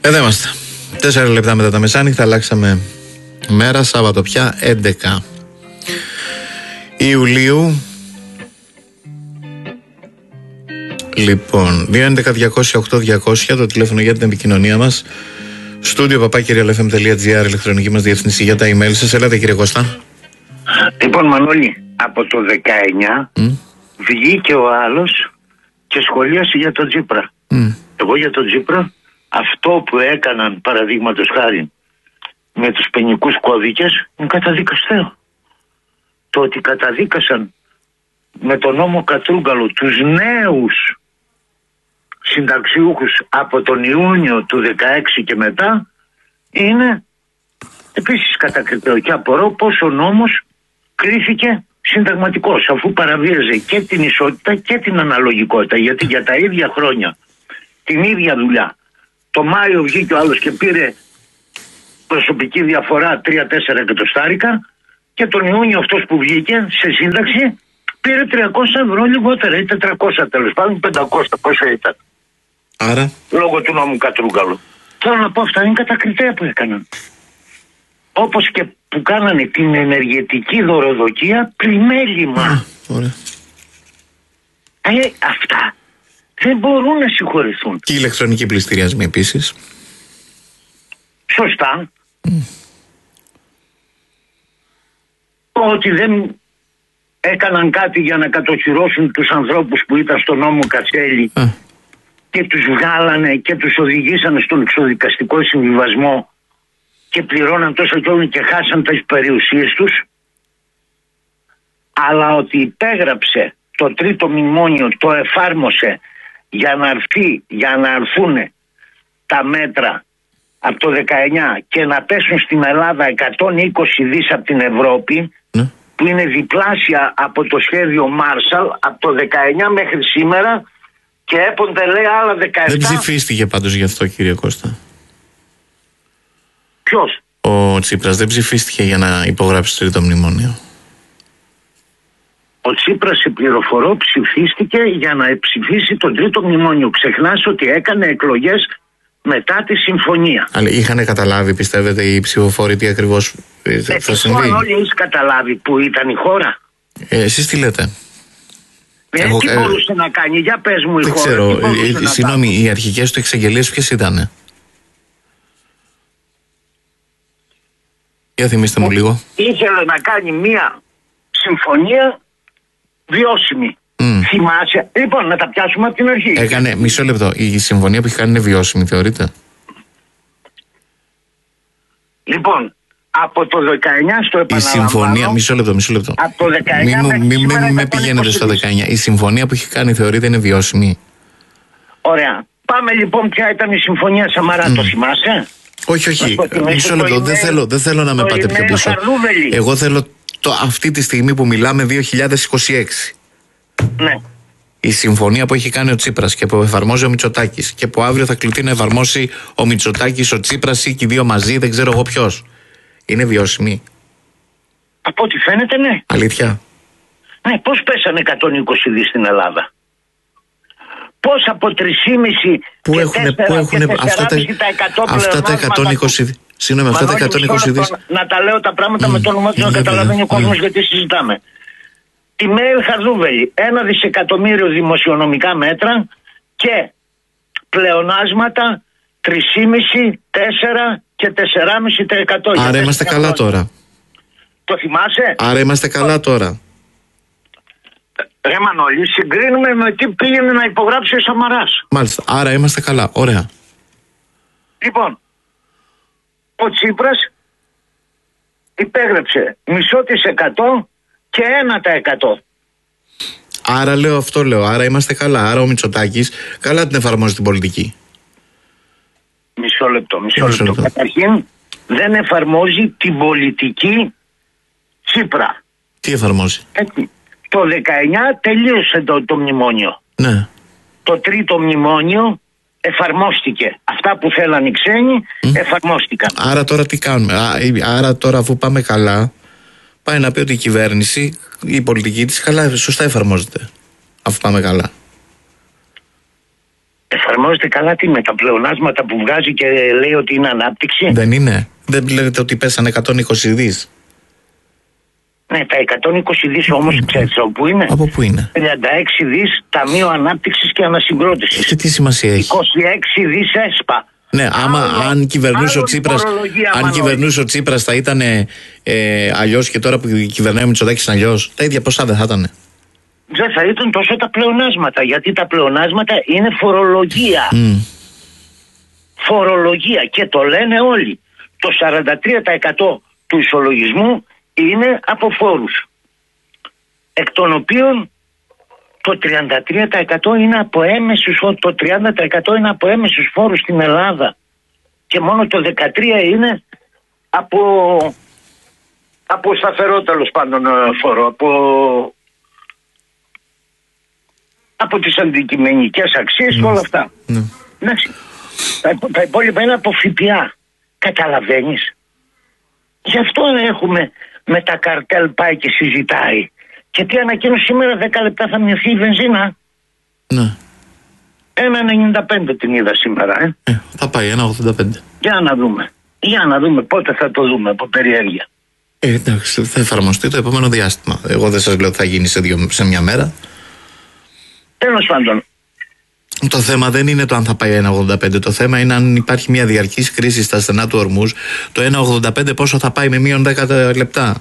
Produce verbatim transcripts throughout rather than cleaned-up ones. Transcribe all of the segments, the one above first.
Εδώ είμαστε. Τέσσερα λεπτά μετά τα μεσάνυχτα, αλλάξαμε μέρα, Σάββατο πια, έντεκα Ιουλίου. Λοιπόν, δύο έντεκα διακόσια οκτώ διακόσια το τηλέφωνο για την επικοινωνία μας. Στούντιο παπάκι ελ εφ εμ τελεία τζι άρ, ηλεκτρονική μας διεύθυνση για τα email σας. Έλατε κύριε Κώστα. Λοιπόν Μανώλη, από το δεκαεννιά mm. βγήκε ο άλλος και σχολίασε για τον Τσίπρα. Mm. Εγώ για τον Τσίπρα αυτό που έκαναν παραδείγματος χάρη με τους ποινικούς κώδικες είναι καταδικαστέο. Το ότι καταδίκασαν με τον νόμο Κατρούγκαλο τους νέους συνταξιούχους από τον Ιούνιο του δεκαέξι και μετά είναι επίσης κατακριτέο, και απορώ πως ο νόμος κρίθηκε συνταγματικός, αφού παραβίαζε και την ισότητα και την αναλογικότητα, γιατί για τα ίδια χρόνια την ίδια δουλειά το Μάιο βγήκε ο άλλος και πήρε προσωπική διαφορά τρία τέσσερα εκατοστάρικα και τον Ιούνιο αυτός που βγήκε σε σύνταξη πήρε τριακόσια ευρώ λιγότερα ή τετρακόσια, τέλος πάντων πεντακόσια, πόσο ήταν. Άρα λόγω του νόμου Κατρούγκαλου. Θέλω να πω, αυτά είναι κατακριτέα που έκαναν. Όπως και που κάνανε την ενεργετική δωροδοκία πλημέλημα. Ωραία. Ε, αυτά δεν μπορούν να συγχωρηθούν. Και οι ηλεκτρονικοί πληστηριασμοί επίσης. Σωστά. Mm. Ότι δεν έκαναν κάτι για να κατοχυρώσουν τους ανθρώπους που ήταν στον νόμο Κατσέλη mm. και τους βγάλανε και τους οδηγήσανε στον εξοδικαστικό συμβιβασμό και πληρώναν τόσο κι όλοι και χάσαν τις περιουσίες τους, αλλά ότι υπέγραψε το τρίτο μνημόνιο, το εφάρμοσε για να έρθει, για να έρθουν τα μέτρα από το δεκαεννιά και να πέσουν στην Ελλάδα εκατόν είκοσι δις από την Ευρώπη, ναι. που είναι διπλάσια από το σχέδιο Μάρσαλ από το δεκαεννιά μέχρι σήμερα, και έπονται λέει άλλα δεκαεπτά. Δεν ψηφίστηκε πάντως γι' αυτό κύριε Κώστα. Ποιος? Ο Τσίπρας δεν ψηφίστηκε για να υπογράψει το τρίτο μνημόνιο. Ο Τσίπρας, σε πληροφορώ, ψηφίστηκε για να ψηφίσει το τρίτο μνημόνιο. Ξεχνάς ότι έκανε εκλογές μετά τη συμφωνία. Αλλά είχαν καταλάβει, πιστεύετε, οι ψηφοφόροι τι ακριβώς ε, θα συμβεί? Αν όλοι έχεις καταλάβει που ήταν η χώρα. Ε, εσείς τι λέτε? Ε, Εγώ, τι ε, μπορούσε να κάνει, για πες μου η δεν χώρα. Ξέρω, ε, συγγνώμη, οι αρχικές του εξαγγελίες ποιες ήτανε? Για θυμίστε μου λίγο. Ήθελε να κάνει μία συμφωνία βιώσιμη. Mm. Θυμάσαι? Λοιπόν, να τα πιάσουμε από την αρχή. Έκανε, μισό λεπτό, η συμφωνία που έχει κάνει είναι βιώσιμη, θεωρείτε? Λοιπόν, από το δεκαεννιά στο επαναλαμβάνω. Η συμφωνία, μισό λεπτό, μισό λεπτό. Από το δεκαεννιά μην μέχρι μη, σήμερα μη, με πηγαίνετε στο δεκαεννιά. Η συμφωνία που έχει κάνει θεωρείτε είναι βιώσιμη? Ωραία. Πάμε λοιπόν, ποια ήταν η συμφωνία Σαμαρά, mm. το θυμάσαι? Όχι, όχι, μισό λεπτό, δεν θέλω, δεν θέλω να με πάτε πιο πίσω. Χαρδούβελη. Εγώ θέλω το, αυτή τη στιγμή που μιλάμε δύο χιλιάδες είκοσι έξι. Ναι. Η συμφωνία που έχει κάνει ο Τσίπρας και που εφαρμόζει ο Μητσοτάκης και που αύριο θα κληθεί να εφαρμόσει ο Μητσοτάκης, ο Τσίπρας ή και οι δύο μαζί, δεν ξέρω εγώ ποιος. Είναι βιώσιμη? Από ό,τι φαίνεται, ναι. Αλήθεια? Ναι, πώς πέσανε εκατόν είκοσι δις στην Ελλάδα? Πώς από τρία κόμμα πέντε που έχουν, που έχουν αυτά τα, αυτά τα εκατόν είκοσι, συγγνώμη, αυτά τα εκατόν είκοσι δις. Να τα λέω τα πράγματα mm, με το όνομα του, να καταλαβαίνει ο κόσμος mm. γιατί συζητάμε. Τη Μέιλ Χαρδούβελη, ένα δισεκατομμύριο δημοσιονομικά μέτρα και πλεονάσματα τρία κόμμα πέντε, τέσσερα και τέσσερα κόμμα πέντε τοις εκατό. Άρα είμαστε καλά τώρα. Το θυμάσαι? Άρα είμαστε καλά τώρα. Ρε Μανώλη, συγκρίνουμε με τι πήγαινε να υπογράψει ο Σαμαράς. Μάλιστα, άρα είμαστε καλά, ωραία. Λοιπόν, ο Τσίπρας υπέγραψε μισό της εκατό και ένα τοις εκατό. Άρα λέω αυτό λέω, άρα είμαστε καλά. Άρα ο Μητσοτάκης καλά την εφαρμόζει την πολιτική. Μισό λεπτό, μισό, μισό λεπτό. λεπτό. Καταρχήν δεν εφαρμόζει την πολιτική Τσίπρα. Τι εφαρμόζει? Έτσι. Το δεκαεννιά τελείωσε το, το μνημόνιο. Ναι. Το τρίτο μνημόνιο εφαρμόστηκε. Αυτά που θέλαν οι ξένοι mm. εφαρμόστηκαν. Άρα τώρα τι κάνουμε? Άρα τώρα αφού πάμε καλά, πάει να πει ότι η κυβέρνηση, η πολιτική της καλά, σωστά εφαρμόζεται. Αφού πάμε καλά. Εφαρμόζεται καλά τι με τα πλεονάσματα που βγάζει και λέει ότι είναι ανάπτυξη. Δεν είναι. Δεν λέτε ότι πέσανε εκατόν είκοσι δις. Ναι, τα εκατόν είκοσι δις όμως ξέρεις όπου είναι. Από πού είναι? τριάντα έξι δις Ταμείο Ανάπτυξης και Ανασυγκρότησης. Και τι σημασία έχει? είκοσι έξι δις ΕΣΠΑ. Ναι, άμα Άλλο, αν κυβερνούσε ο Τσίπρας, αν κυβερνούσε ο Τσίπρας θα ήταν ε, αλλιώς, και τώρα που κυβερνάει ο Μητσοτάκης είναι αλλιώς. Τα ίδια ποσά δεν θα ήταν? Δεν θα ήταν τόσο τα πλεονάσματα, γιατί τα πλεονάσματα είναι φορολογία. Mm. Φορολογία, και το λένε όλοι. Το σαράντα τρία τοις εκατό του ισολογισμού είναι από φόρους, εκ των οποίων το τριάντα τρία τοις εκατό είναι από έμεσους φόρους, το τριάντα τοις εκατό είναι από έμεσους φόρους στην Ελλάδα και μόνο το δεκατρία τοις εκατό είναι από, από σταθερό, τέλος πάντων, φόρο, από, από τις αντικειμενικές αξίες και όλα αυτά. Ναι. Εντάξει. Τα, τα υπόλοιπα είναι από ΦΠΑ. Καταλαβαίνεις? Γι' αυτό έχουμε με τα καρτέλ πάει και συζητάει. Και τι ανακοίνωσε σήμερα? δέκα λεπτά θα μειωθεί η βενζίνα. Ναι. ένα ενενήντα πέντε την είδα σήμερα. Ε. Ε, θα πάει ένα ογδόντα πέντε. Για να δούμε. Για να δούμε πότε θα το δούμε από περιέργεια. Ε, εντάξει, θα εφαρμοστεί το επόμενο διάστημα. Εγώ δεν σας λέω ότι θα γίνει σε, δύο, σε μια μέρα. Τέλος πάντων. Το θέμα δεν είναι το αν θα πάει ένα ογδόντα πέντε. Το θέμα είναι αν υπάρχει μια διαρκής κρίση στα στενά του Ορμούζ. Το ένα ογδόντα πέντε πόσο θα πάει με μείον δέκα λεπτά.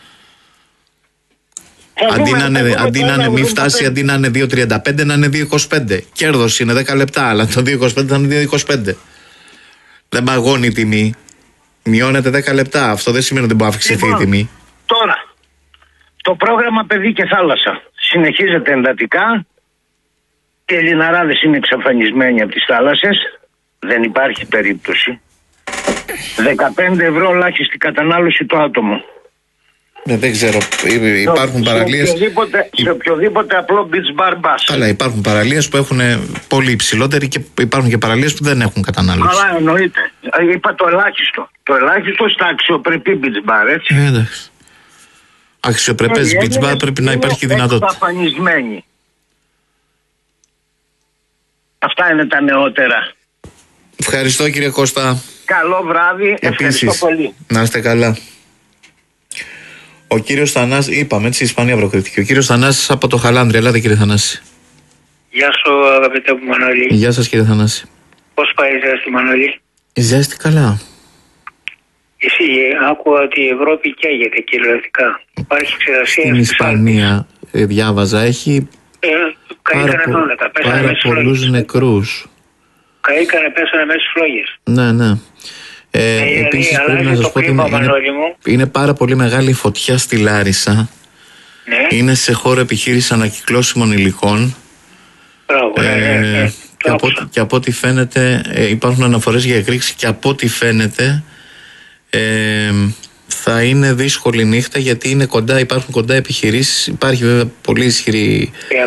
Αντί να είναι, αντί να είναι μη φτάσει, αντί να είναι δύο τριάντα πέντε, να είναι δύο είκοσι πέντε. Κέρδος είναι δέκα λεπτά, αλλά το δύο είκοσι πέντε θα είναι δύο είκοσι πέντε. Δεν παγώνει η τιμή. Μειώνεται δέκα λεπτά. Αυτό δεν σημαίνει ότι δεν μπορεί να αυξηθεί Λοιπόν, η τιμή. Τώρα, το πρόγραμμα Παιδί και Θάλασσα συνεχίζεται εντατικά. Οι Ελληναράδες είναι εξαφανισμένοι από τις θάλασσες. Δεν υπάρχει περίπτωση. δεκαπέντε ευρώ ελάχιστη κατανάλωση το άτομο. Ναι, δεν ξέρω. Υπάρχουν παραλίες. Σε οποιοδήποτε, σε οποιοδήποτε απλό beach bar bus. Αλλά υπάρχουν παραλίες που έχουν πολύ υψηλότερη και υπάρχουν και παραλίες που δεν έχουν κατανάλωση. Καλά, εννοείται. Είπα το ελάχιστο. Το ελάχιστο στα αξιοπρεπή beach bar, έτσι. Ε, εντάξει. Αξιοπρεπές beach bar πρέπει να υπάρχει δυνατότητα. Εξαφανισμένοι. Αυτά είναι τα νεότερα. Ευχαριστώ, κύριε Κώστα. Καλό βράδυ. Επίσης, ευχαριστώ πολύ. να είστε καλά. Ο κύριος Θανάσης, είπαμε έτσι, η Ισπανία προκριθήκε. Ο κύριος Θανάσης από το Χαλάνδρι. Ελάτε, κύριε Θανάση. Γεια σου, αγαπητέ μου Μανώλη. Γεια σας, κύριε Θανάση. Πώς πάει η ζέστη, Μανώλη? Η ζέστη καλά. Εσύ, άκουγα ότι η Ευρώπη καίγεται κυριολεκτικά. Υπάρχει ξηρασία στην Ισπανία, ε, διάβαζα, έχει ε, πάρα, πο, όλα, πάρα πολλούς νεκρούς. Καήκανε, πέσανε μέσα στις φλόγες. Ναι, ναι. Ε, ε, επίσης πρέπει να σας πω ότι είναι, είναι, είναι πάρα πολύ μεγάλη η φωτιά στη Λάρισα. Ναι. Είναι σε χώρο επιχείρηση ανακυκλώσιμων υλικών. Μπράβο, ε, ναι, ναι, ναι. Και, από, και από ό,τι φαίνεται ε, υπάρχουν αναφορές για εκρήξη και από ό,τι φαίνεται ε, θα είναι δύσκολη νύχτα, γιατί είναι κοντά, υπάρχουν κοντά επιχειρήσεις. Υπάρχει βέβαια πολύ ισχυρή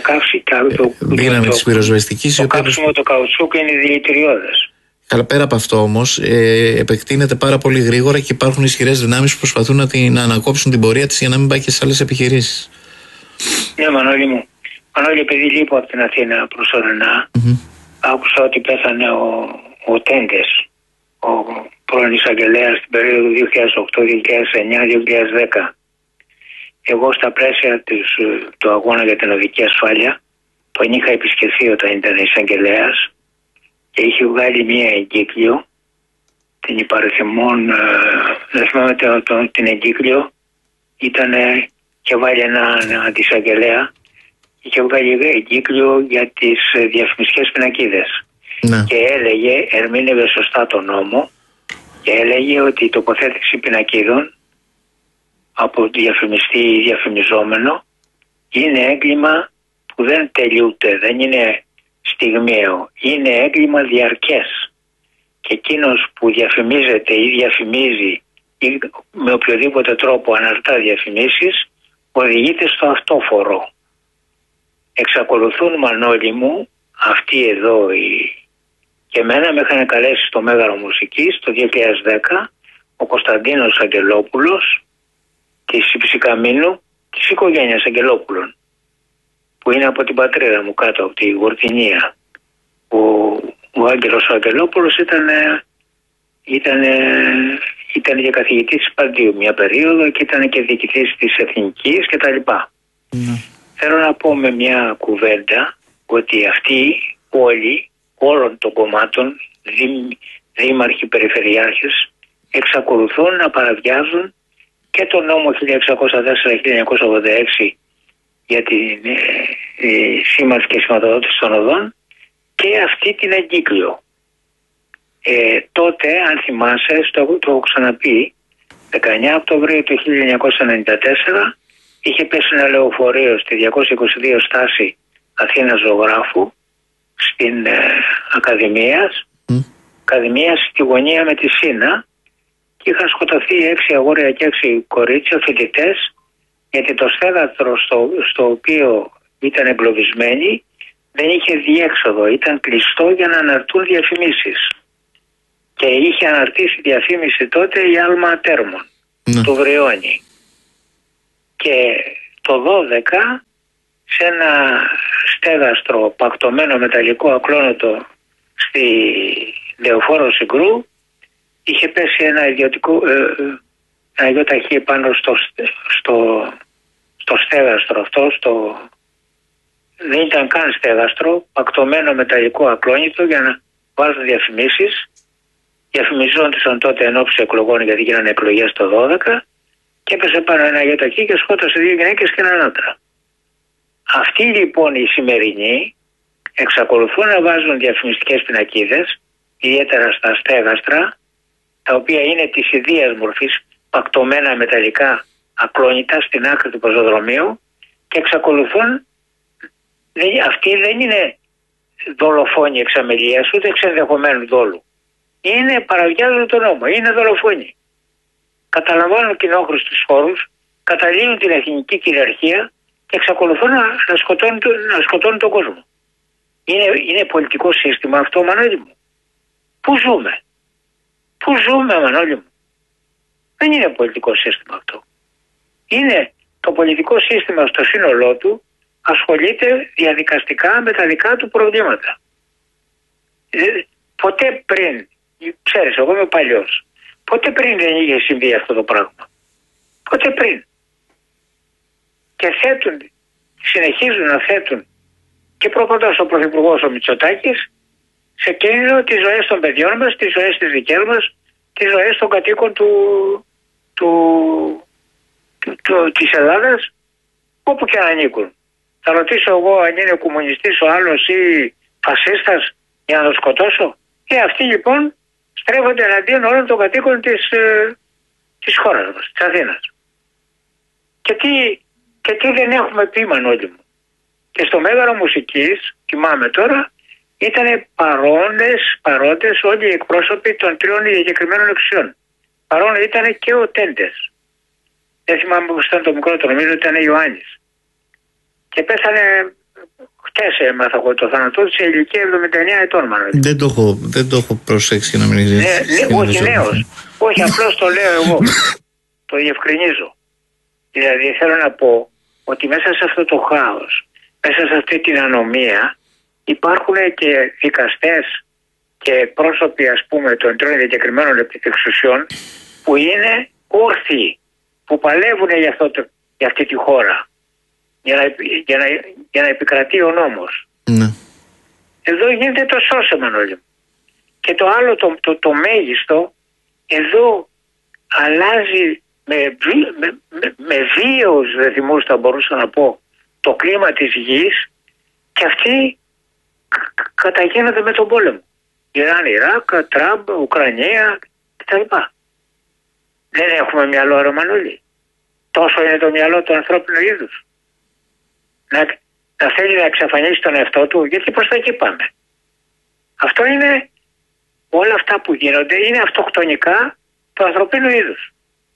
δύναμη της πυροσβεστικής. Το κάψιμο το καουτσούκ είναι δηλητηριώδες. Αλλά πέρα από αυτό όμως ε, επεκτείνεται πάρα πολύ γρήγορα και υπάρχουν ισχυρές δυνάμεις που προσπαθούν να, την, να ανακόψουν την πορεία της για να μην πάει και σε άλλες επιχειρήσεις. Ναι, Μανώλη μου. Μανώλη, επειδή λείπω από την Αθήνα προσωρινά, mm-hmm. άκουσα ότι πέθανε ο, ο Τέντες, ο πρώην εισαγγελέας στην περίοδο δύο χιλιάδες οκτώ, δύο χιλιάδες εννιά, δύο χιλιάδες δέκα. Εγώ στα πλαίσια της, του αγώνα για την οδική ασφάλεια τον είχα επισκεφθεί όταν ήταν εισαγγελέας και είχε βγάλει μία εγκύκλιο, την υπαριθμών, ε, δεν θυμάμαι το, το, την εγκύκλιο, ήταν και βάλει έναν αντισαγγελέα, είχε βγάλει εγκύκλιο για τις διαφημιστικές πινακίδες. Ναι. Και έλεγε, ερμήνευε σωστά τον νόμο και έλεγε ότι η τοποθέτηση πινακίδων από διαφημιστή ή διαφημιζόμενο είναι έγκλημα που δεν τελειούται, δεν είναι στιγμιαίο, είναι έγκλημα διαρκές. Και εκείνος που διαφημίζεται ή διαφημίζει ή με οποιοδήποτε τρόπο αναρτά διαφημίσεις οδηγείται στο αυτόφορο. Εξακολουθούν, Μανώλη μου, αυτοί εδώ οι... και εμένα με είχαν καλέσει στο Μέγαρο Μουσικής το δύο χιλιάδες δέκα ο Κωνσταντίνος Αγγελόπουλος της Υψηκαμίνου, της οικογένειας Αγγελόπουλων, που είναι από την πατρίδα μου κάτω από τη Γορτινία, που ο Άγγελος Αγγελόπουλος ήταν, ήταν, ήταν και καθηγητής της Παντίου μια περίοδο και ήταν και διοικητής της Εθνικής κτλ. Mm. Θέλω να πω με μια κουβέντα ότι αυτοί όλοι όλων των κομμάτων, δήμ, δήμαρχοι, περιφερειάρχες, εξακολουθούν να παραβιάζουν και το νόμο χίλια εξακόσια τέσσερα χίλια εννιακόσια ογδόντα έξι για την ε, ε, σήμανση και σηματοδότηση των οδών και αυτή την εγκύκλιο. Ε, τότε, αν θυμάσαι, στο, το έχω ξαναπεί, δεκαεννέα Οκτωβρίου του χίλια εννιακόσια ενενήντα τέσσερα είχε πέσει ένα λεωφορείο στη διακόσια είκοσι δύο στάση Αθήνας Ζωγράφου στην ε, Ακαδημίας, mm. Ακαδημίας στη γωνία με τη Σίνα και είχαν σκοτωθεί έξι αγόρια και έξι κορίτσια φοιτητές γιατί το στέγαστρο στο, στο οποίο ήταν εγκλωβισμένοι δεν είχε διέξοδο, ήταν κλειστό για να αναρτούν διαφημίσεις. Και είχε αναρτήσει διαφήμιση τότε η Άλμα Τέρμον mm. του Βριώνη. Και το δώδεκα σε ένα στέγαστρο πακτωμένο μεταλλικό ακλόνοτο στη Λεωφόρο Συγκρού είχε πέσει ένα ιδιωτικό ε, ένα ιδιωταχή πάνω στο, στο, στο στέγαστρο αυτό, στο, δεν ήταν καν στέγαστρο, πακτωμένο μεταλλικό ακλόνητο για να βάζουν διαφημίσεις. Διαφημιζόντουσαν τότε εν ώψη εκλογών γιατί γίνανε εκλογές το δώδεκα και έπεσε πάνω ένα ιδιωταχή και σκότωσε δύο γυναίκες και έναν άντρα. Αυτοί λοιπόν οι σημερινοί εξακολουθούν να βάζουν διαφημιστικές πινακίδες, ιδιαίτερα στα στέγαστρα, τα οποία είναι της ιδίας μορφής, πακτωμένα μεταλλικά ακλόνητα στην άκρη του πεζοδρομίου και εξακολουθούν, αυτοί δεν είναι δολοφόνοι εξ αμελίας ούτε εξ ενδεχομένου δόλου. Είναι παραβιάζουν τον νόμο, είναι δολοφόνοι. Καταλαμβάνουν κοινόχρηστους χώρους, καταλύουν την εθνική κυριαρχία και εξακολουθούν να, να, σκοτώνουν, να σκοτώνουν τον κόσμο. Είναι, είναι πολιτικό σύστημα αυτό, Μανώλη μου. Πού ζούμε? Πού ζούμε, Μανώλη μου? Δεν είναι πολιτικό σύστημα αυτό. Είναι το πολιτικό σύστημα στο σύνολό του ασχολείται διαδικαστικά με τα δικά του προβλήματα. Ε, ποτέ πριν, ξέρεις, εγώ είμαι παλιός, ποτέ πριν δεν είχε συμβεί αυτό το πράγμα. Ποτέ πριν. Και θέτουν, συνεχίζουν να θέτουν και προποντός ο Πρωθυπουργός ο Μητσοτάκης σε κίνδυνο τις ζωές των παιδιών μας, τις ζωές της δικές μας, τις ζωές των κατοίκων του, του, του, του, της Ελλάδας, όπου και αν ανήκουν. Θα ρωτήσω εγώ αν είναι κομμουνιστής ο άλλος ή φασίστας για να τον σκοτώσω. Και αυτοί λοιπόν στρέφονται εναντίον όλων των κατοίκων της, ε, της χώρας μας, της Αθήνας. Και τι, και τι δεν έχουμε πει, Μανώλη μου. Και στο Μέγαρο Μουσικής, θυμάμαι τώρα, ήταν παρόντες, παρόντες όλοι οι εκπρόσωποι των τριών διακεκριμένων εξουσιών. Παρόν ήταν και ο Τέντες. Δεν θυμάμαι πώς ήταν το μικρότερο, νομίζω ήταν Ιωάννης. Και πέθανε χτες, έμαθα εγώ το θάνατό του σε ηλικία εβδομήντα εννέα ετών, Μανώλη. Δεν το έχω, δεν το έχω προσέξει να μην εξηγήσει. Ναι, όχι νέος. Όχι, απλώς το λέω εγώ. Το διευκρινίζω. Δηλαδή θέλω να πω ότι μέσα σε αυτό το χάος, μέσα σε αυτή την ανομία υπάρχουν και δικαστές και πρόσωποι, ας πούμε, των τριών διακεκριμένων εξουσιών που είναι όρθιοι, που παλεύουν για, αυτό το, για αυτή τη χώρα, για να, για να, για να επικρατεί ο νόμος. Ναι. Εδώ γίνεται το σώσεμα, Μανώλη. Και το άλλο, το, το, το μέγιστο, εδώ αλλάζει με, με, με, με βίαιους ρυθμούς, θα μπορούσα να πω, το κλίμα της γης και αυτοί καταγίνονται με τον πόλεμο. Ιράν, Ιράκ, Τραμπ, Ουκρανία κτλ. Δεν έχουμε μυαλό, ρε Μανώλη. Τόσο είναι το μυαλό του ανθρώπινου είδους. Να, να θέλει να εξαφανίσει τον εαυτό του, γιατί προς τα εκεί πάμε. Αυτό είναι, όλα αυτά που γίνονται είναι αυτοκτονικά του ανθρωπίνου είδους.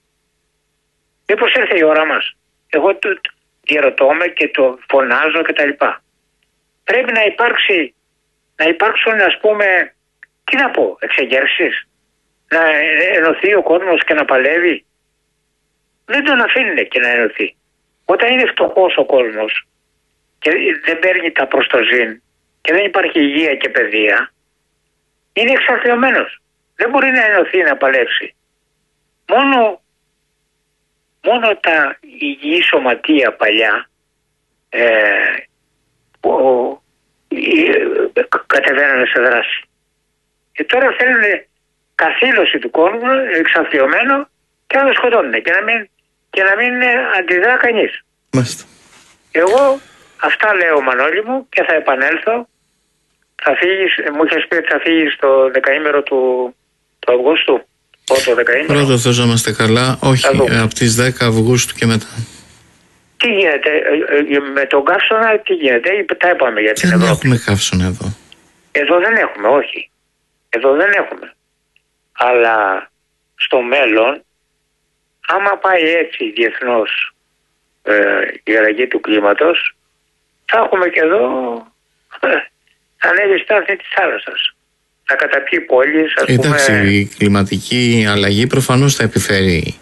Μήπως έρθε η ώρα μας? Εγώ το διερωτώμαι και το φωνάζω κτλ. Πρέπει να υπάρξει, να υπάρξουν, ας πούμε, τι να πω, εξεγέρσεις, να ενωθεί ο κόσμος και να παλεύει. Δεν τον αφήνουν και να ενωθεί. Όταν είναι φτωχός ο κόσμος και δεν παίρνει τα προστοζήν και δεν υπάρχει υγεία και παιδεία, είναι εξαθλιωμένος. Δεν μπορεί να ενωθεί να παλέψει. Μόνο, μόνο τα υγιή σωματεία παλιά ε, που ε, κατεβαίνανε σε δράση. Και τώρα θέλουν καθήλωση του κόσμου, εξαθλιωμένο, και να το σκοτώνουν και να μην, και να μην αντιδρά κανείς. Μάλιστα. Εγώ αυτά λέω, Μανώλη μου, και θα επανέλθω. Θα φύγεις, μου είχες πει ότι θα φύγεις το δεκαήμερο του, του Αυγούστου. Πρώτο δεκαήμερο. Πρώτο Θεός να είμαστε καλά. Όχι, από τις δέκα Αυγούστου και μετά. Τι γίνεται, με τον καύσωνα τι γίνεται, ή τα είπαμε για την δεν Ευρώπη. Δεν έχουμε καύσωνα εδώ. Εδώ δεν έχουμε, όχι. Εδώ δεν έχουμε. Αλλά στο μέλλον, άμα πάει έτσι διεθνώς ε, η αλλαγή του κλίματος, θα έχουμε και εδώ ε, ανέβει στάθμη της θάλασσας. Θα καταπιεί πόλεις, ας Εντάξει, πούμε... η κλιματική αλλαγή προφανώς θα επιφέρει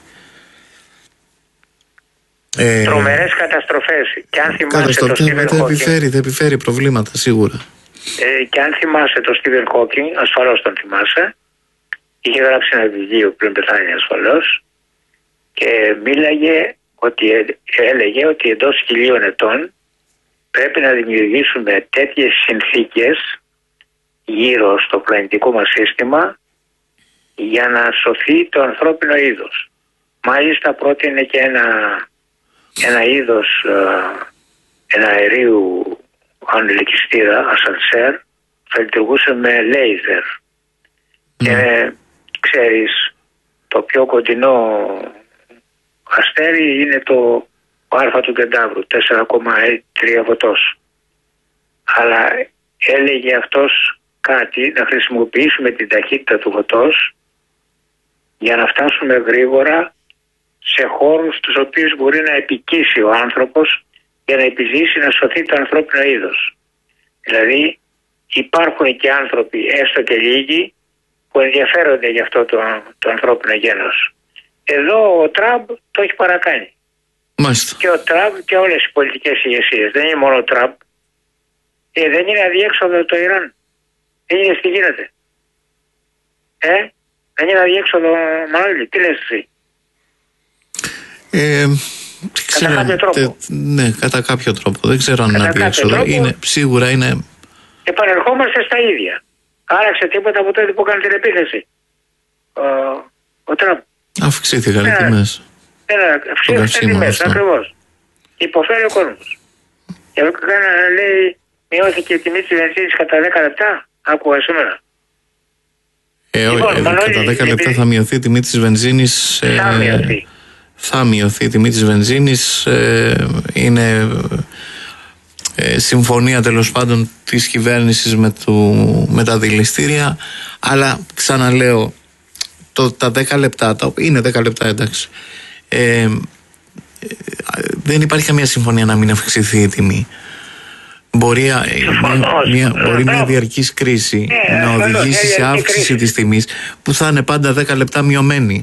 ε, τρομερές καταστροφές. Και αν θυμάσαι το Στίβεν Χόκινγκ... Χόκινγκ... Θα επιφέρει προβλήματα, σίγουρα. Ε, και αν θυμάσαι το Στίβεν Χόκινγκ, ασφαλώς τον θυμάσαι, είχε γράψει ένα βιβλίο πριν πεθάνει ασφαλώς, και μίλαγε ότι, έλεγε ότι εντός χιλίων ετών πρέπει να δημιουργήσουμε τέτοιες συνθήκες γύρω στο πλανητικό μας σύστημα για να σωθεί το ανθρώπινο είδος. Μάλιστα πρότεινε και ένα, ένα είδος ένα αερίου ανελκυστήρα, ασανσέρ, θα λειτουργούσε με λέιζερ. Mm. Και ξέρεις, το πιο κοντινό αστέρι είναι το Α του Κεντάβρου, τέσσερα κόμμα τρία βοτός. Αλλά έλεγε αυτός κάτι, να χρησιμοποιήσουμε την ταχύτητα του φωτός για να φτάσουμε γρήγορα σε χώρους τους οποίους μπορεί να επικύσει ο άνθρωπος για να επιζήσει, να σωθεί το ανθρώπινο είδος. Δηλαδή υπάρχουν και άνθρωποι, έστω και λίγοι, που ενδιαφέρονται για αυτό το, το ανθρώπινο γένος. Εδώ ο Τραμπ το έχει παρακάνει. Μάλιστα. Και ο Τραμπ και όλες οι πολιτικές ηγεσίες. Δεν είναι μόνο ο Τραμπ. Ε, δεν είναι αδιέξοδο το Ιράν. Δεν είναι τι γίνεται. Ε, δεν είναι αδιέξοδο, Μανώλη. Τι λες εσύ? Ε, κατά κάποιο τρόπο. Τε, ναι, κατά κάποιο τρόπο. Δεν ξέρω αν είναι αδιέξοδο. Είναι, σίγουρα είναι... Επανερχόμαστε στα ίδια. Άραξε τίποτα από τότε που έκανε την επίθεση ο, ο Τραμπ? Αυξήθηκαν οι τιμές. Αυξήθηκαν οι τιμές, ακριβώς. Υποφέρει ο κόσμος. Και λέει, μειώθηκε η τιμή της βενζίνης κατά δέκα λεπτά. Άκουγα σήμερα. Ε, λοιπόν, ε, Μανώλη, κατά δέκα λεπτά θα μειωθεί η τιμή της βενζίνης. Ε, θα μειωθεί. Θα μειωθεί η τιμή της βενζίνης. Ε, είναι ε, συμφωνία τέλος πάντων της κυβέρνησης με, το, με τα δηληστήρια. Αλλά ξαναλέω, το, τα δέκα λεπτά, τα, είναι δέκα λεπτά εντάξει. Ε, ε, δεν υπάρχει καμία συμφωνία να μην αυξηθεί η τιμή. Μπορεί, μια, μια, μπορεί μια διαρκής κρίση ε, να οδηγήσει σε αύξηση κρίση της τιμής που θα είναι πάντα δέκα λεπτά μειωμένη.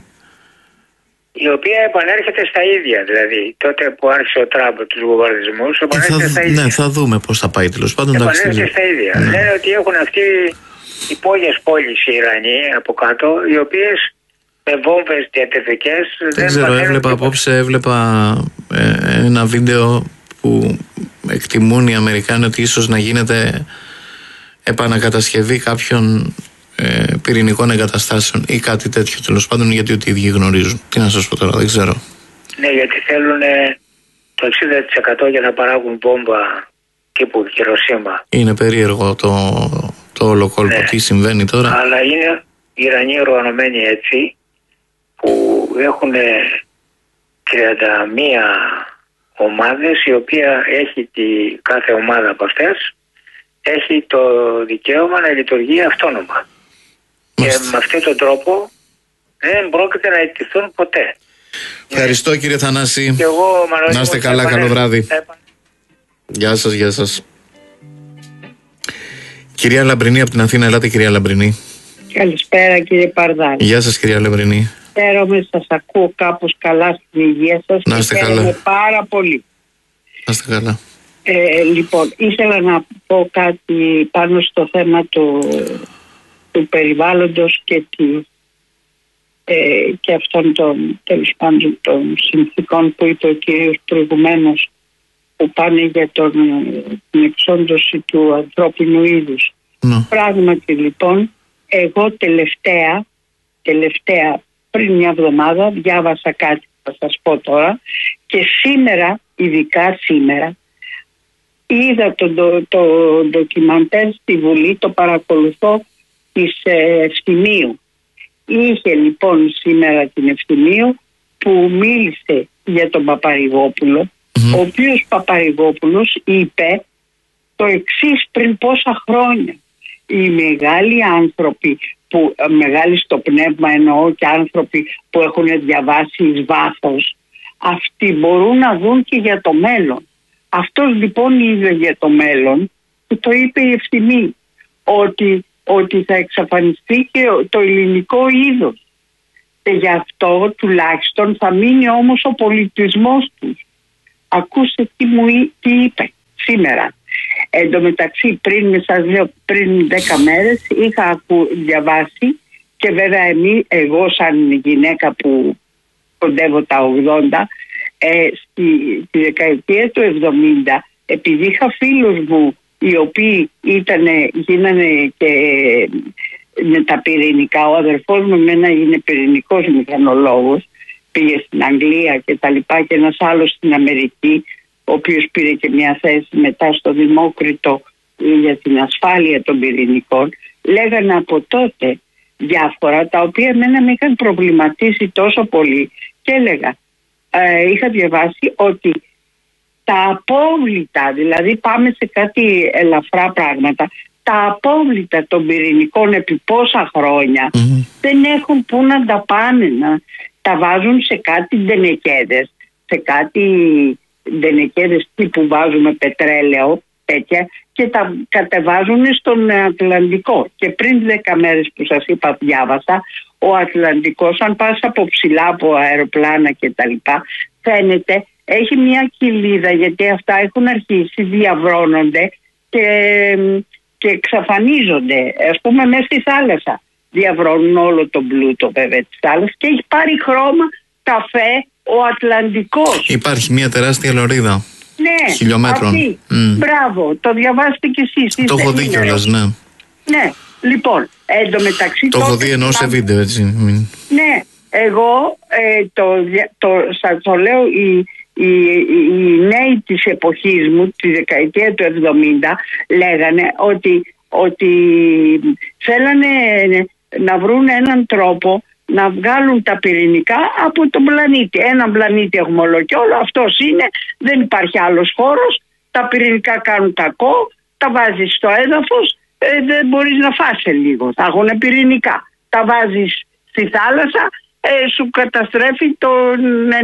Η οποία επανέρχεται στα ίδια, δηλαδή. Τότε που άρχισε ο Τραμπ τους βομβαρδισμούς, επανέρχεται θα, στα ίδια. Ναι, θα δούμε πώς θα πάει τέλος πάντων. Επανέρχεται στα ίδια. Ναι. Λένε ότι έχουν αυτοί οι πόλεις πόλεις οι Ιρανοί από κάτω, οι οποίες με βόμβες διατεθικές δεν, δεν ξέρω, έβλεπα τίποτα. Απόψε έβλεπα ε, ένα βίντεο που εκτιμούν οι Αμερικάνοι ότι ίσως να γίνεται επανακατασκευή κάποιων ε, πυρηνικών εγκαταστάσεων ή κάτι τέτοιο τέλος πάντων, γιατί ότι οι ίδιοι γνωρίζουν. Τι να σας πω τώρα, δεν ξέρω. Ναι, γιατί θέλουν το εξήντα τοις εκατό για να παράγουν βόμβα τύπου Χιροσίμα. Είναι περίεργο το, το όλο κόλπο, ναι. Τι συμβαίνει τώρα. Αλλά είναι οι Ιρανοί οργανωμένοι έτσι που έχουν τριάντα μία ομάδες, η οποία έχει τη, κάθε ομάδα από αυτές έχει το δικαίωμα να λειτουργεί αυτόνομα. Μάλιστα. Και με αυτόν τον τρόπο δεν πρόκειται να αιτηθούν ποτέ. Ευχαριστώ yeah. κύριε Θανάση. Και εγώ, Μανώλη, να είστε καλά, καλό βράδυ. Γεια σας, γεια σας. Κυρία Λαμπρινή από την Αθήνα, ελάτε κυρία Λαμπρινή. Καλησπέρα κύριε Παρδάλη. Γεια σας κυρία Λαμπρινή. Χαίρομαι, σας ακούω κάπως καλά στην υγεία σας. Να είστε και καλά. Χαίρομαι πάρα πολύ. Να είστε καλά. Ε, λοιπόν, ήθελα να πω κάτι πάνω στο θέμα του, του περιβάλλοντος και, τη, ε, και αυτών των, τέλος πάντων, των συνθήκων που είπε ο κύριος προηγουμένως, που πάνε για τον, την εξόντωση του ανθρώπινου είδους. Mm. Πράγματι λοιπόν, εγώ τελευταία, τελευταία πριν μια εβδομάδα διάβασα κάτι, θα σας πω τώρα, και σήμερα, ειδικά σήμερα, είδα το, το, το ντοκιμαντέρ στη Βουλή, το παρακολουθώ, της ε, Ευθυμίου. Είχε λοιπόν σήμερα την Ευθυμίου που μίλησε για τον Παπαρηγόπουλο, mm-hmm. ο οποίος Παπαρηγόπουλος είπε το εξής πριν πόσα χρόνια. Οι μεγάλοι άνθρωποι, που, μεγάλοι στο πνεύμα εννοώ, και άνθρωποι που έχουν διαβάσει εις βάθος, αυτοί μπορούν να δουν και για το μέλλον. Αυτός λοιπόν είδε για το μέλλον, που το είπε η Ευθυμή, ότι, ότι θα εξαφανιστεί και το ελληνικό είδος. Και γι' αυτό τουλάχιστον θα μείνει όμως ο πολιτισμός τους. Ακούστε τι μου τι είπε σήμερα. Εν τω μεταξύ, πριν, σας λέω, πριν δέκα μέρες είχα ακου, διαβάσει, και βέβαια εμείς, εγώ σαν γυναίκα που κοντεύω τα ογδόντα, ε, στη, στη δεκαετία του εβδομήντα, επειδή είχα φίλους μου οι οποίοι ήτανε, γίνανε και με τα πυρηνικά, ο αδερφός μου εμένα είναι πυρηνικός μηχανολόγος, πήγε στην Αγγλία και τα λοιπά, και ένας άλλος στην Αμερική, ο οποίος πήρε και μια θέση μετά στο Δημόκριτο για την ασφάλεια των πυρηνικών. Λέγανε από τότε διάφορα τα οποία εμένα με είχαν προβληματίσει τόσο πολύ, και έλεγα, ε, είχα διαβάσει ότι τα απόβλητα, δηλαδή πάμε σε κάτι ελαφρά πράγματα, τα απόβλητα των πυρηνικών επί πόσα χρόνια mm-hmm. δεν έχουν πού να τα πάνε, να τα βάζουν σε κάτι ντενεκέδες, σε κάτι ντενεκέδες τύπου βάζουμε πετρέλαιο τέτοια, και τα κατεβάζουν στον Ατλαντικό. Και πριν δέκα μέρες που σας είπα διάβασα, ο Ατλαντικός, αν πας από ψηλά από αεροπλάνα και τα λοιπά, φαίνεται έχει μια κοιλίδα, γιατί αυτά έχουν αρχίσει, διαβρώνονται και, και εξαφανίζονται, ας πούμε μέσα στη θάλασσα. Διαβρώνουν όλο τον πλούτο βέβαια της θάλασσας και έχει πάρει χρώμα καφέ ο Ατλαντικός. Υπάρχει μια τεράστια λωρίδα. Ναι, χιλιόμετρων. Αυτή. Mm. Μπράβο, το διαβάσετε κι εσείς. Το έχω δει κιόλας, ναι. Ναι, λοιπόν, εντωμεταξύ... Το έχω δει ενώ σε βίντεο, έτσι. Ναι, εγώ ε, το, το, σας το λέω, οι, οι, οι νέοι της εποχής μου, τη δεκαετία του εβδομήντα, λέγανε ότι, ότι θέλανε να βρουν έναν τρόπο να βγάλουν τα πυρηνικά από τον πλανήτη. Έναν πλανήτη έχουμε όλο και όλο, αυτός είναι, δεν υπάρχει άλλος χώρος, τα πυρηνικά κάνουν κακό, τα βάζεις στο έδαφος, ε, δεν μπορείς να φας σε λίγο, θα έχουν πυρηνικά. Τα βάζεις στη θάλασσα, ε, σου καταστρέφει τον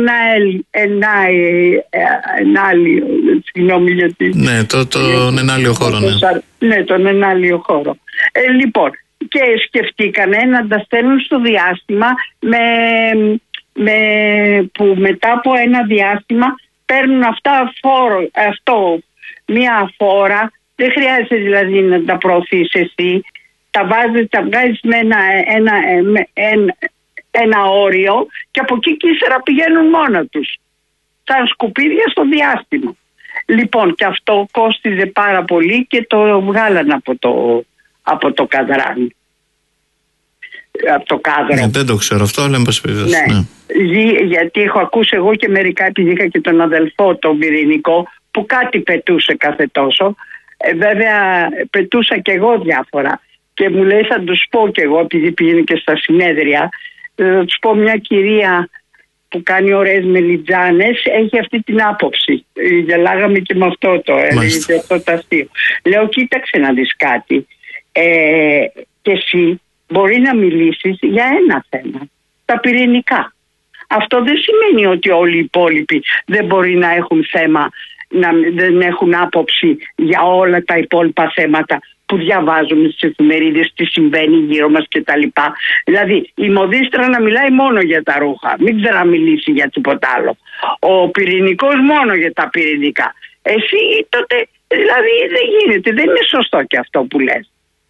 ενάλιο, συγγνώμη γιατί... Ναι, το, τον ενάλιο χώρο, ναι. Ναι, τον ενάλιο χώρο. Ε, λοιπόν, και σκεφτήκανε να τα στέλνουν στο διάστημα με, με, που μετά από ένα διάστημα παίρνουν αυτά φόρο, αυτό, μία φόρα, δεν χρειάζεται δηλαδή να τα προωθείς εσύ, τα βάζεις, τα βγάζεις με ένα, ένα, ένα, ένα όριο και από εκεί και ύστερα πηγαίνουν μόνα τους, σαν σκουπίδια στο διάστημα. Λοιπόν, και αυτό κόστιζε πάρα πολύ και το βγάλαν από το, από το καδράνι. Από το κάδρο. Ναι, δεν το ξέρω αυτό, αλλά πώς πήρες. Ναι. Ναι. Γιατί έχω ακούσει εγώ και μερικά, επειδή είχα και τον αδελφό τον πυρηνικό που κάτι πετούσε κάθε τόσο. Ε, βέβαια πετούσα και εγώ διάφορα και μου λέει θα τους πω και εγώ, επειδή πήγαινε και στα συνέδρια, θα τους πω, μια κυρία που κάνει ωραίες μελιτζάνες έχει αυτή την άποψη. Γελάγαμε και με αυτό το, έλεγε αυτό το αστείο. Λέω, κοίταξε να δεις κάτι, ε, και εσύ μπορεί να μιλήσεις για ένα θέμα, τα πυρηνικά. Αυτό δεν σημαίνει ότι όλοι οι υπόλοιποι δεν μπορεί να έχουν θέμα, να δεν έχουν άποψη για όλα τα υπόλοιπα θέματα που διαβάζουμε στις εφημερίδες, τι συμβαίνει γύρω μας κτλ. Δηλαδή η μοδίστρα να μιλάει μόνο για τα ρούχα, μην ξέρω να μιλήσει για τίποτα άλλο. Ο πυρηνικός μόνο για τα πυρηνικά. Εσύ τότε, δηλαδή δεν γίνεται, δεν είναι σωστό και αυτό που λες.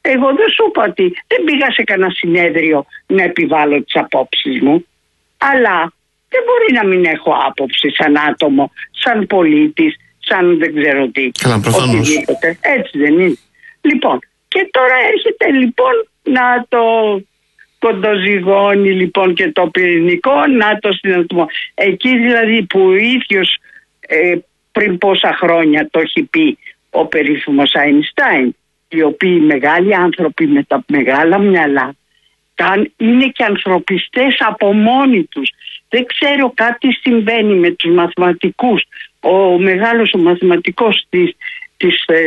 Εγώ δεν σου είπα ότι δεν πήγα σε κανένα συνέδριο να επιβάλλω τις απόψεις μου, αλλά δεν μπορεί να μην έχω άποψη σαν άτομο, σαν πολίτης, σαν δεν ξέρω τι. Καλά, προφανώς. Οτιδήποτε. Έτσι δεν είναι? Λοιπόν, και τώρα έρχεται λοιπόν να το κοντοζυγώνει λοιπόν και το πυρηνικό, να το συναντημό. Εκεί δηλαδή που ο ίδιος ε, πριν πόσα χρόνια το έχει πει ο περίφημος Αϊνστάιν, οι οποίοι μεγάλοι άνθρωποι με τα μεγάλα μυαλά είναι και ανθρωπιστές από μόνοι τους. Δεν ξέρω, κάτι συμβαίνει με τους μαθηματικούς. Ο μεγάλος ο μαθηματικός της, της, ε,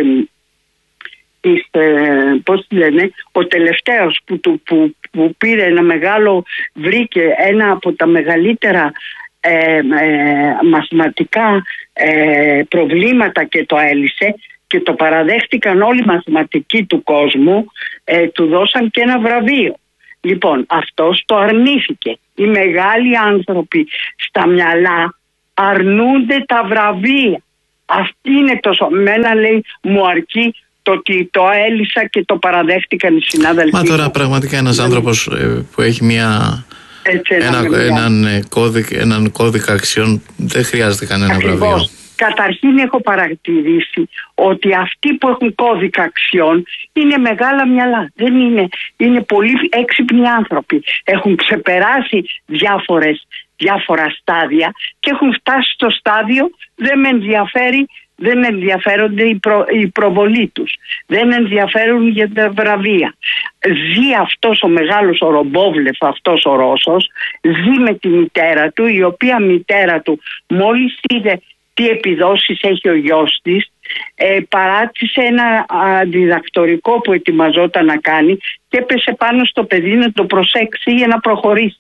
της ε, πώς λένε, ο τελευταίος που, που, που, που πήρε ένα μεγάλο, βρήκε ένα από τα μεγαλύτερα ε, ε, μαθηματικά ε, προβλήματα και το έλυσε και το παραδέχτηκαν όλοι οι μαθηματικοί του κόσμου, ε, του δώσαν και ένα βραβείο. Λοιπόν, αυτός το αρνήθηκε. Οι μεγάλοι άνθρωποι στα μυαλά αρνούνται τα βραβεία. Αυτή είναι το... Μένα λέει μου αρκεί το ότι το έλυσα και το παραδέχτηκαν οι συνάδελφοι. Μα τώρα πραγματικά ένας άνθρωπος ε, που έχει μια... Έτσι, ένα, ένα, έναν, κώδικα, έναν κώδικα αξιών δεν χρειάζεται κανένα Ακριβώς. βραβείο. Καταρχήν έχω παρατηρήσει ότι αυτοί που έχουν κώδικα αξιών είναι μεγάλα μυαλά. Δεν είναι, είναι πολύ έξυπνοι άνθρωποι. Έχουν ξεπεράσει διάφορες, διάφορα στάδια και έχουν φτάσει στο στάδιο δεν με ενδιαφέρει, δεν ενδιαφέρονται οι, προ, οι προβολοί τους. Δεν ενδιαφέρουν για τα βραβεία. Ζει αυτός ο μεγάλος ο Ρομπόβλεφ, αυτός ο Ρώσος, ζει με τη μητέρα του, η οποία μητέρα του μόλις είδε τι επιδόσεις έχει ο γιος της, ε, παράτησε ένα αντιδακτορικό που ετοιμαζόταν να κάνει και έπεσε πάνω στο παιδί να το προσέξει για να προχωρήσει.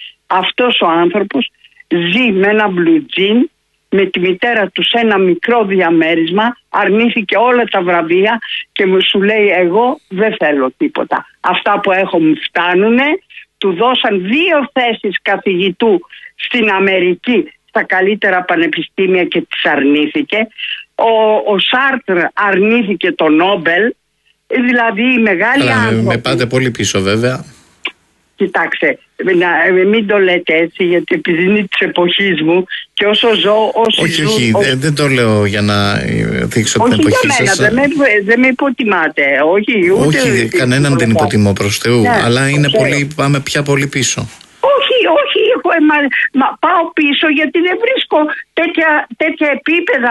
Αυτός ο άνθρωπος ζει με ένα μπλουτζίν, με τη μητέρα του σε ένα μικρό διαμέρισμα, αρνήθηκε όλα τα βραβεία και μου σου λέει εγώ δεν θέλω τίποτα. Αυτά που έχω μου φτάνουνε. Του δώσαν δύο θέσεις καθηγητού στην Αμερική στα καλύτερα πανεπιστήμια και τις αρνήθηκε. Ο, ο Σάρτρ αρνήθηκε το Νόμπελ. Δηλαδή οι μεγάλοι Καλά, άνθρωποι... με πάτε πολύ πίσω βέβαια. Κοιτάξτε, να, μην το λέτε έτσι, γιατί επειδή είναι της εποχής μου και όσο ζω, όσο όχι, ζω, όχι, όσο... δεν, δεν το λέω για να δείξω όχι την εποχή για μένα, σας. Δεν με, δεν με υποτιμάτε. Όχι, ούτε όχι κανέναν δεν υποτιμώ προς Θεού, ναι, αλλά είναι ξέρω. πολύ, πάμε πια πολύ πίσω. Όχι, όχι, έχω, μα, μα, πάω πίσω γιατί δεν βρίσκω τέτοια, τέτοια επίπεδα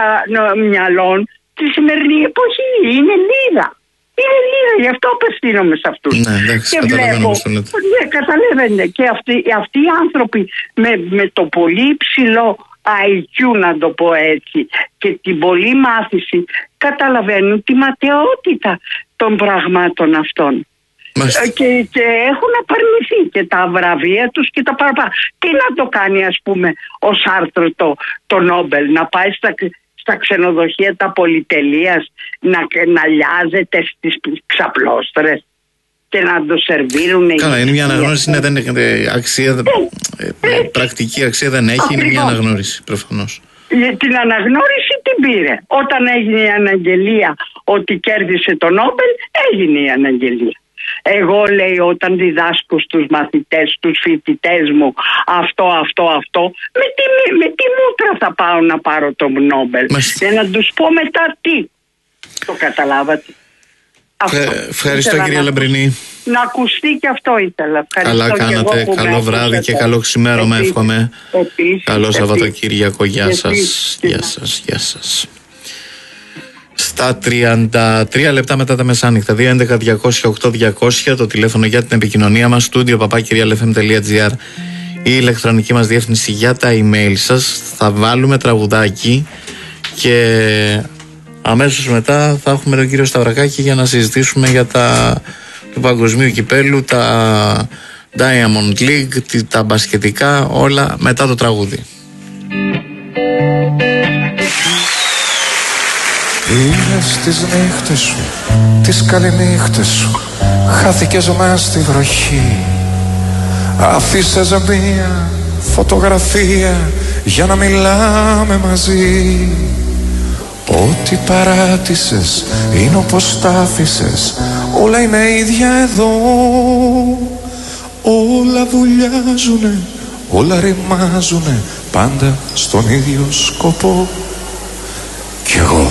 μυαλών τη σημερινή εποχή. Είναι λίγα. Είναι λίγα, γι' αυτό απευθύνομαι σε αυτούς. Ναι, εντάξει, και βλέπω, ναι, καταλαβαίνετε, και αυτοί, αυτοί οι άνθρωποι με, με το πολύ υψηλό άι κιου, να το πω έτσι, και την πολλή μάθηση, καταλαβαίνουν τη ματαιότητα των πραγμάτων αυτών. Και, και έχουν απαρνηθεί και τα βραβεία τους και τα παραπάνω. Τι να το κάνει, ας πούμε, ο Σάρτρ το, το Νόμπελ, να πάει στα, στα ξενοδοχεία τα πολυτελείας να, να λιάζεται στις ξαπλώστρες και να το σερβίρουν. Καλά, είναι μια αναγνώριση, ναι, δεν έχει αξία, ε, ε, πρακτική αξία δεν έχει, ακριβώς. Είναι μια αναγνώριση προφανώς. Την αναγνώριση την πήρε. Όταν έγινε η αναγγελία ότι κέρδισε το Νόμπελ, έγινε η αναγγελία. Εγώ, λέει, όταν διδάσκω στους μαθητές, στους φοιτητές μου αυτό, αυτό, αυτό, με τι, με τι μούτρα θα πάω να πάρω το Νόμπελ? Και να τους πω μετά τι. Το καταλάβατε? Ε, ευχαριστώ, κυρία Λαμπρινή. Να ακουστεί και αυτό ήθελα. Καλά κάνατε, καλό βράδυ και καλό ξημέρωμα εύχομαι. Καλό Σαββατοκύριακο, γεια σας. Γεια σας, γεια σας. Στα τριάντα τρία λεπτά μετά τα μεσάνυχτα, δύο έντεκα διακόσια οκτώ διακόσια το τηλέφωνο για την επικοινωνία μας, studio παπάκι real f m dot g r, η ηλεκτρονική μας διεύθυνση για τα email σας. Θα βάλουμε τραγουδάκι και αμέσως μετά θα έχουμε τον κύριο Σταυρακάκη για να συζητήσουμε για τα του παγκοσμίου κυπέλου, τα Diamond League, τα μπασκετικά, όλα μετά το τραγούδι. Είδες τις νύχτες σου, τις καληνύχτες σου, χάθηκες μες στη βροχή. Αφήσες μία φωτογραφία για να μιλάμε μαζί. Ό,τι παράτησες είναι όπως τα άφησες, όλα είναι ίδια εδώ. Όλα βουλιάζουνε, όλα ρημάζουνε, πάντα στον ίδιο σκοπό. Κι εγώ